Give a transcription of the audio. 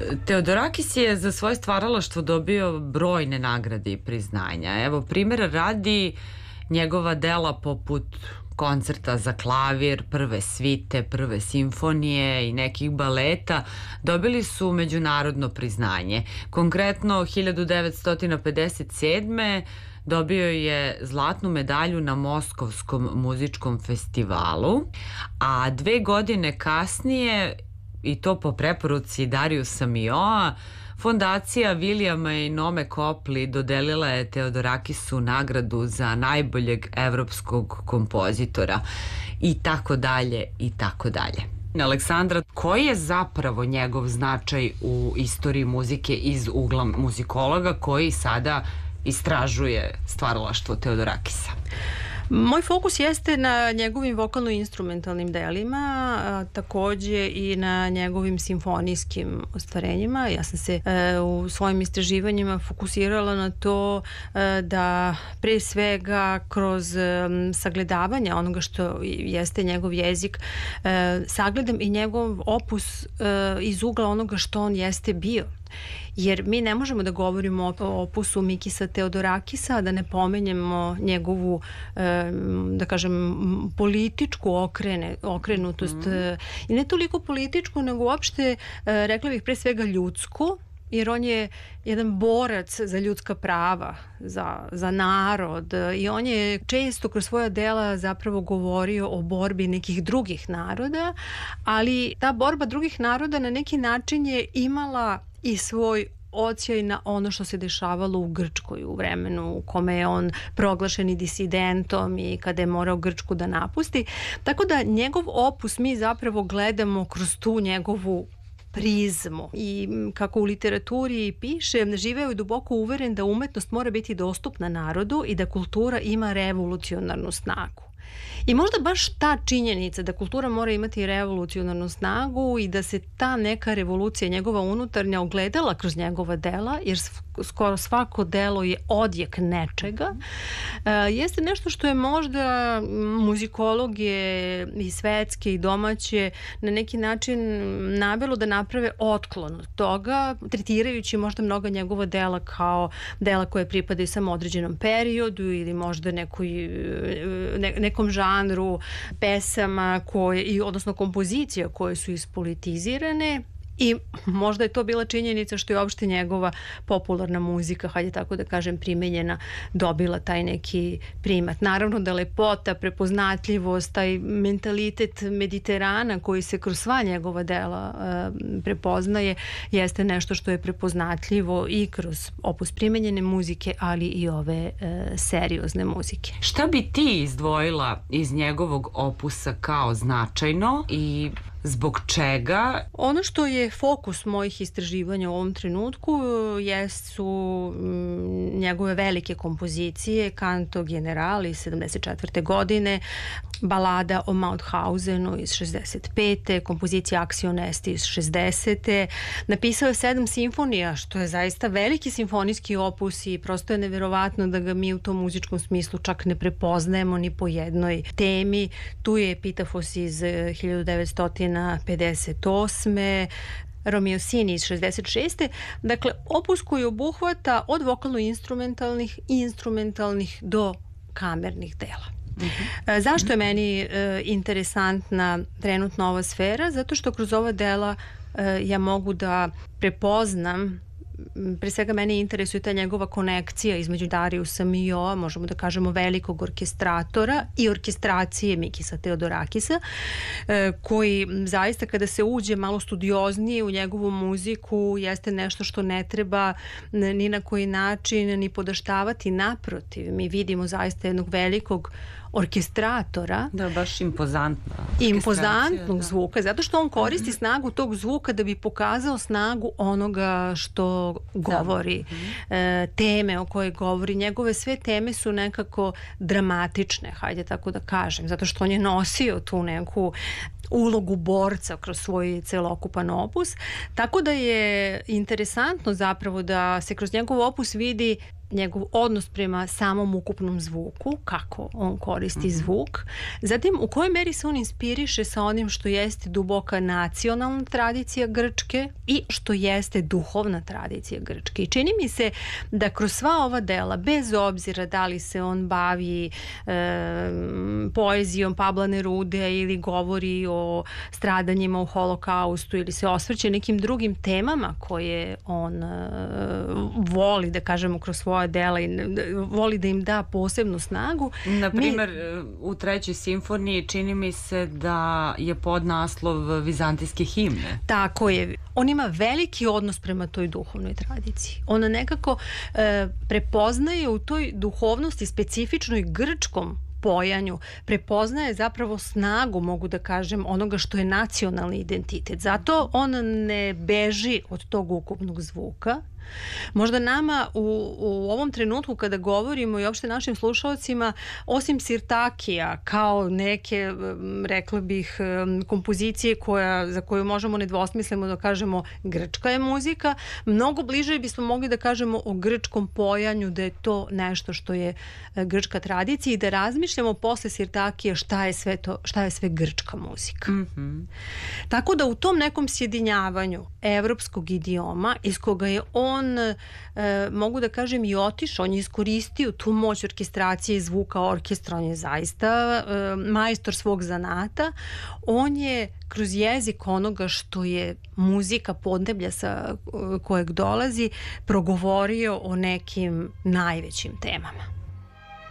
Teodorakis je za svoje stvaralaštvo dobio brojne nagrade i priznanja. Evo, primjera radi, njegova dela poput koncerta za klavir, prve svite, prve simfonije i nekih baleta dobili su međunarodno priznanje. Konkretno 1957. dobio je zlatnu medalju na Moskovskom muzičkom festivalu, a 2 godine kasnije, i to po preporuci Dariusa Milhaua, Fondacija Vilijama i Nome Kopli dodelila je Teodorakisu nagradu za najboljeg evropskog kompozitora i tako dalje i tako dalje. Aleksandra, koji je zapravo njegov značaj u istoriji muzike iz ugla muzikologa koji sada istražuje stvaralaštvo Teodorakisa? Moj fokus jeste na njegovim vokalno-instrumentalnim delima, takođe i na njegovim simfonijskim ostvarenjima. Ja sam se u svojim istraživanjima fokusirala na to da pre svega kroz sagledavanje onoga što jeste njegov jezik, sagledam i njegov opus iz ugla onoga što on jeste bio. Jer mi ne možemo da govorimo o opusu Mikisa Teodorakisa, da ne pomenjemo njegovu, da kažem, političku okrenutost. I ne toliko političku, nego uopšte, rekla bih pre svega ljudsku, jer on je jedan borac za ljudska prava, za narod, i on je često kroz svoja dela zapravo govorio o borbi nekih drugih naroda, ali ta borba drugih naroda na neki način je imala i svoj odsjaj na ono što se dešavalo u Grčkoj u vremenu u kome je on proglašen i disidentom i kada je morao Grčku da napusti. Tako da njegov opus mi zapravo gledamo kroz tu njegovu prizmu i kako u literaturi piše, živeo je duboko uveren da umetnost mora biti dostupna narodu i da kultura ima revolucionarnu snagu. I možda baš ta činjenica da kultura mora imati revolucionarnu snagu i da se ta neka revolucija njegova unutarnja ogledala kroz njegova dela, jer skoro svako delo je odjek nečega, jeste nešto što je možda muzikologe i svetske i domaće na neki način navelo da naprave otklon od toga, tretirajući možda mnoga njegova dela kao dela koje pripadaju samo određenom periodu ili možda nekom žanru pesama odnosno kompozicija koje su ispolitizirane. I možda je to bila činjenica što je uopšte njegova popularna muzika, hajde tako da kažem, primenjena, dobila taj neki primat. Naravno da lepota, prepoznatljivost, taj mentalitet Mediterana koji se kroz sva njegova dela prepoznaje, jeste nešto što je prepoznatljivo i kroz opus primenjene muzike, ali i ove seriozne muzike. Šta bi ti izdvojila iz njegovog opusa kao značajno i zbog čega? Ono što je fokus mojih istraživanja u ovom trenutku jesu njegove velike kompozicije, Canto General iz 74. godine, balada o Mauthausenu iz 65. kompozicija Acción Est iz 60. Napisao je 7 simfonija, što je zaista veliki simfonijski opus i prosto je neverovatno da ga mi u tom muzičkom smislu čak ne prepoznajemo ni po jednoj temi. Tu je Epitafos iz 1958. Romeosini iz 66. Dakle, opus koji obuhvata od vokalno-instrumentalnih i instrumentalnih do kamernih dela. Zašto je meni interesantna trenutno ova sfera? Zato što kroz ova dela ja mogu da prepoznam, pre svega mene interesuje ta njegova konekcija između Dariusa Milhaua, možemo da kažemo velikog orkestratora, i orkestracije Mikisa Teodorakisa, koji zaista kada se uđe malo studioznije u njegovu muziku jeste nešto što ne treba ni na koji način ni podaštavati. Naprotiv, mi vidimo zaista jednog velikog orkestratora. Da, baš impozantnog zvuka, zato što on koristi snagu tog zvuka da bi pokazao snagu onoga što govori, teme o kojoj govori. Njegove sve teme su nekako dramatične, hajde tako da kažem, zato što on je nosio tu neku ulogu borca kroz svoj celokupan opus, tako da je interesantno zapravo da se kroz njegov opus vidi njegov odnos prema samom ukupnom zvuku, kako on koristi zvuk, zatim u kojoj meri se on inspiriše sa onim što jeste duboka nacionalna tradicija Grčke i što jeste duhovna tradicija Grčke. I čini mi se da kroz sva ova dela, bez obzira da li se on bavi poezijom Pabla Nerude ili govori o stradanjima u Holokaustu ili se osvrće nekim drugim temama koje on voli, da kažemo, kroz svoja dela i voli da im da posebnu snagu. Na primer, u trećoj simfoniji čini mi se da je podnaslov vizantijske himne. Tako je. On ima veliki odnos prema toj duhovnoj tradiciji. Ona nekako prepoznaje u toj duhovnosti specifičnoj grčkom pojanju, prepoznaje zapravo snagu, mogu da kažem, onoga što je nacionalni identitet. Zato on ne beži od tog ukupnog zvuka. Možda nama u ovom trenutku kada govorimo i uopšte našim slušalcima, osim Sirtakija kao neke, rekla bih, kompozicije za koju možemo nedvosmisleno da kažemo grčka je muzika, mnogo bliže bismo mogli da kažemo o grčkom pojanju, da je to nešto što je grčka tradicija i da razmišljamo posle Sirtakija šta je sve grčka muzika. Tako da u tom nekom sjedinjavanju evropskog idioma iz koga je on, mogu da kažem, i otišao, on je iskoristio tu moć orkestracije i zvuka orkestra, on je zaista majstor svog zanata, on je kroz jezik onoga što je muzika podneblja sa kojeg dolazi progovorio o nekim najvećim temama.